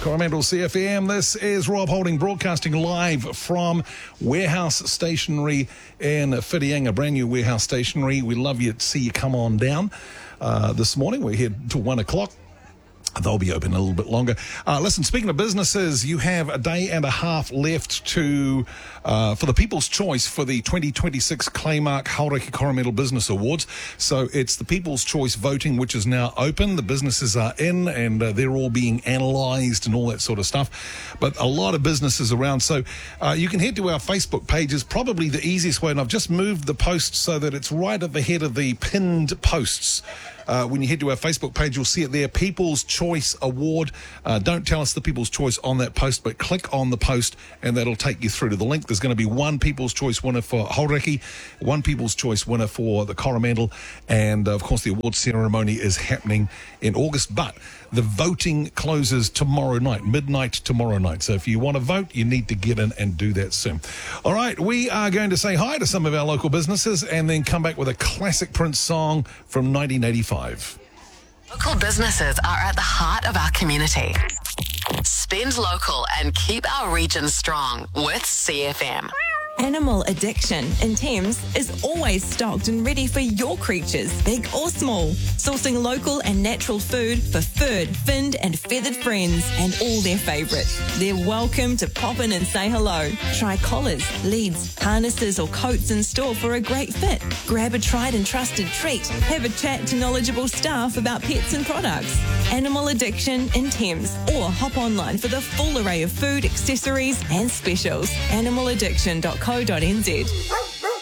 Coromandel CFM. This is Rob Holding, broadcasting live from Warehouse Stationery in Whitianga, brand new Warehouse Stationery. We love you to see you come on down. This morning we're here till 1 o'clock. They'll be open a little bit longer. Listen, speaking of businesses, you have a day and a half left to for the People's Choice for the 2026 Claymark Hauraki Coromandel Business Awards. So it's the People's Choice voting, which is now open. The businesses are in and they're all being analysed and all that sort of stuff. But a lot of businesses around. So you can head to our Facebook page is probably the easiest way. And I've just moved the post so that it's right at the head of the pinned posts. When you head to our Facebook page, you'll see it there, People's Choice Award. Don't tell us the People's Choice on that post, but click on the post and that'll take you through to the link. There's going to be one People's Choice winner for Hauraki, one People's Choice winner for the Coromandel, and of course the award ceremony is happening in August, but the voting closes tomorrow night, midnight tomorrow night. So if you want to vote, you need to get in and do that soon. All right, we are going to say hi to some of our local businesses and then come back with a classic Prince song from 1985. Local businesses are at the heart of our community. Spend local and keep our region strong with CFM. Animal Addiction in Thames is always stocked and ready for your creatures, big or small. Sourcing local and natural food for furred, finned and feathered friends and all their favourites. They're welcome to pop in and say hello. Try collars, leads, harnesses or coats in store for a great fit. Grab a tried and trusted treat. Have a chat to knowledgeable staff about pets and products. Animal Addiction in Thames, or hop online for the full array of food, accessories and specials. Animaladdiction.co.nz.